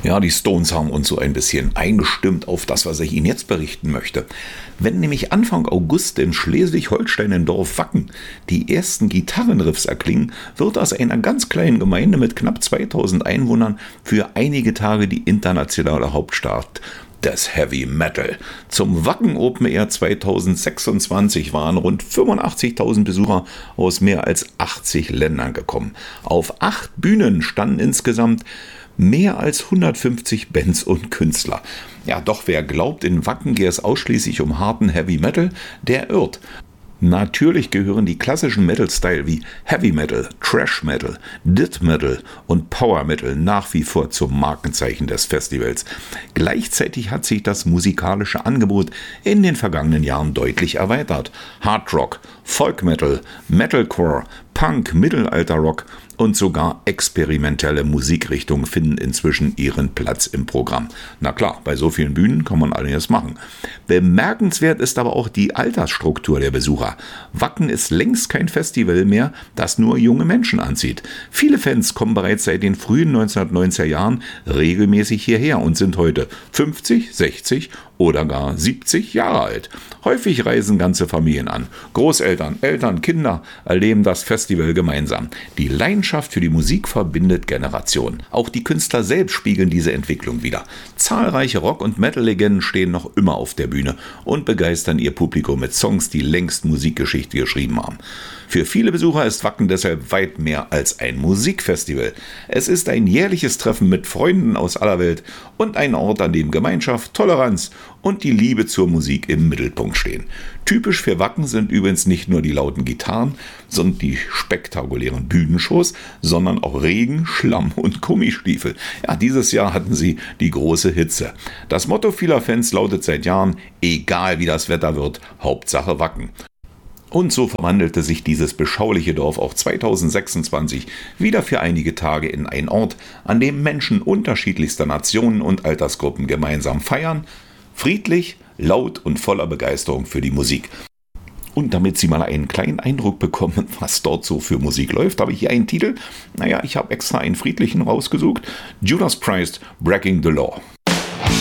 Ja, die Stones haben uns so ein bisschen eingestimmt auf das, was ich Ihnen jetzt berichten möchte. Wenn nämlich Anfang August in Schleswig-Holstein im Dorf Wacken die ersten Gitarrenriffs erklingen, wird aus einer ganz kleinen Gemeinde mit knapp 2000 Einwohnern für einige Tage die internationale Hauptstadt des Heavy Metal. Zum Wacken Open Air 2026 waren rund 85.000 Besucher aus mehr als 80 Ländern gekommen. Auf 8 Bühnen standen insgesamt mehr als 150 Bands und Künstler. Ja, doch wer glaubt, in Wacken gehe es ausschließlich um harten Heavy Metal, der irrt. Natürlich gehören die klassischen Metal-Style wie Heavy Metal, Thrash Metal, Death Metal und Power Metal nach wie vor zum Markenzeichen des Festivals. Gleichzeitig hat sich das musikalische Angebot in den vergangenen Jahren deutlich erweitert. Hard Rock, Folk Metal, Metalcore, Punk, Mittelalterrock und sogar experimentelle Musikrichtungen finden inzwischen ihren Platz im Programm. Na klar, bei so vielen Bühnen kann man alles machen. Bemerkenswert ist aber auch die Altersstruktur der Besucher. Wacken ist längst kein Festival mehr, das nur junge Menschen anzieht. Viele Fans kommen bereits seit den frühen 1990er Jahren regelmäßig hierher und sind heute 50, 60 oder gar 70 Jahre alt. Häufig reisen ganze Familien an. Großeltern, Eltern, Kinder erleben das Festival gemeinsam. Die Leidenschaft für die Musik verbindet Generationen. Auch die Künstler selbst spiegeln diese Entwicklung wider. Zahlreiche Rock- und Metal-Legenden stehen noch immer auf der Bühne und begeistern ihr Publikum mit Songs, die längst Musikgeschichte geschrieben haben. Für viele Besucher ist Wacken deshalb weit mehr als ein Musikfestival. Es ist ein jährliches Treffen mit Freunden aus aller Welt und ein Ort, an dem Gemeinschaft, Toleranz und die Liebe zur Musik im Mittelpunkt stehen. Typisch für Wacken sind übrigens nicht nur die lauten Gitarren, sondern die spektakulären Bühnenshows, sondern auch Regen, Schlamm und Gummistiefel. Ja, dieses Jahr hatten sie die große Hitze. Das Motto vieler Fans lautet seit Jahren: egal wie das Wetter wird, Hauptsache Wacken. Und so verwandelte sich dieses beschauliche Dorf auch 2026 wieder für einige Tage in einen Ort, an dem Menschen unterschiedlichster Nationen und Altersgruppen gemeinsam feiern, friedlich, laut und voller Begeisterung für die Musik. Und damit Sie mal einen kleinen Eindruck bekommen, was dort so für Musik läuft, habe ich hier einen Titel. Ich habe extra einen friedlichen rausgesucht. Judas Priest, Breaking the Law.